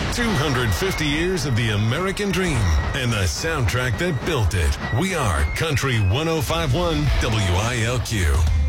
250 years of the American dream and the soundtrack that built it. We are Country 105.1 WILQ.